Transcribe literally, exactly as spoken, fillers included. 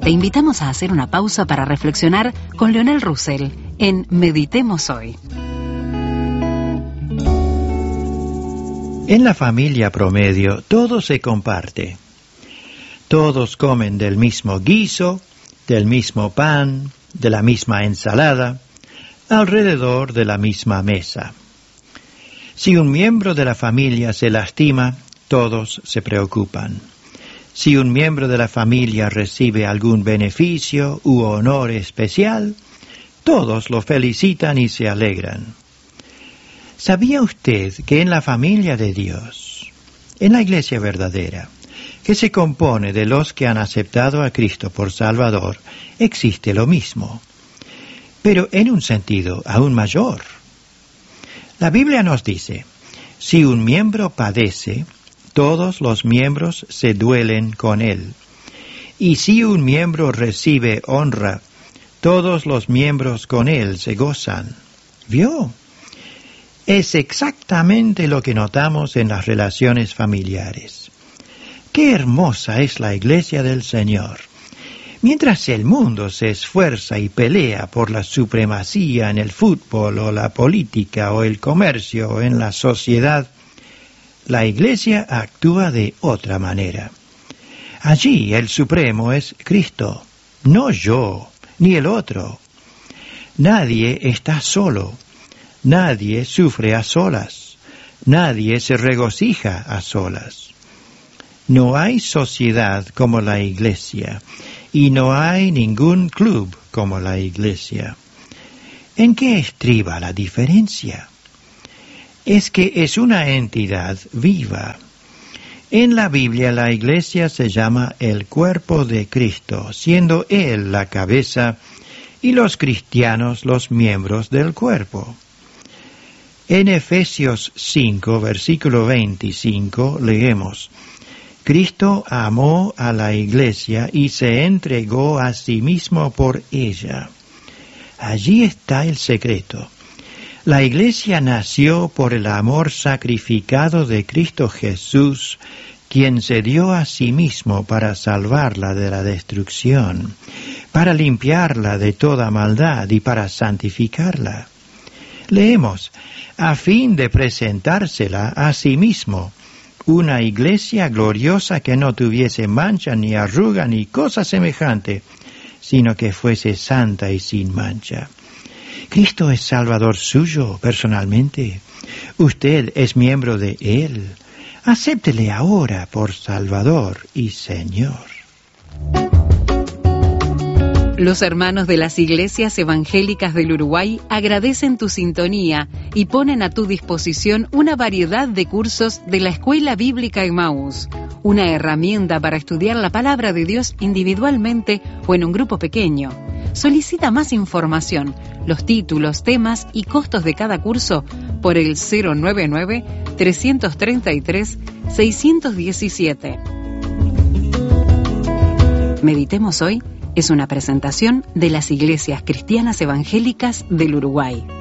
te invitamos a hacer una pausa para reflexionar con Leonel Russell en Meditemos Hoy. En la familia promedio todo se comparte. Todos comen del mismo guiso, del mismo pan, de la misma ensalada, alrededor de la misma mesa. Si un miembro de la familia se lastima, todos se preocupan. Si un miembro de la familia recibe algún beneficio u honor especial, todos lo felicitan y se alegran. ¿Sabía usted que en la familia de Dios, en la iglesia verdadera, que se compone de los que han aceptado a Cristo por Salvador, existe lo mismo, pero en un sentido aún mayor? La Biblia nos dice, si un miembro padece, todos los miembros se duelen con él. Y si un miembro recibe honra, todos los miembros con él se gozan. ¿Vio? Es exactamente lo que notamos en las relaciones familiares. ¡Qué hermosa es la iglesia del Señor! Mientras el mundo se esfuerza y pelea por la supremacía en el fútbol o la política o el comercio o en la sociedad, la iglesia actúa de otra manera. Allí el supremo es Cristo, no yo, ni el otro. Nadie está solo. Nadie sufre a solas, nadie se regocija a solas. No hay sociedad como la iglesia, y no hay ningún club como la iglesia. ¿En qué estriba la diferencia? Es que es una entidad viva. En la Biblia la iglesia se llama el cuerpo de Cristo, siendo Él la cabeza y los cristianos los miembros del cuerpo. En Efesios cinco, versículo veinticinco, leemos, Cristo amó a la iglesia y se entregó a sí mismo por ella. Allí está el secreto. La iglesia nació por el amor sacrificado de Cristo Jesús, quien se dio a sí mismo para salvarla de la destrucción, para limpiarla de toda maldad y para santificarla. Leemos, a fin de presentársela a sí mismo, una iglesia gloriosa que no tuviese mancha ni arruga ni cosa semejante, sino que fuese santa y sin mancha. Cristo es Salvador suyo personalmente. Usted es miembro de Él. Acéptele ahora por Salvador y Señor. Los hermanos de las iglesias evangélicas del Uruguay agradecen tu sintonía y ponen a tu disposición una variedad de cursos de la Escuela Bíblica Emmaús, una herramienta para estudiar la palabra de Dios individualmente o en un grupo pequeño. Solicita más información, los títulos, temas y costos de cada curso por el cero nueve nueve, tres tres tres, seis uno siete. Meditemos Hoy es una presentación de las Iglesias Cristianas Evangélicas del Uruguay.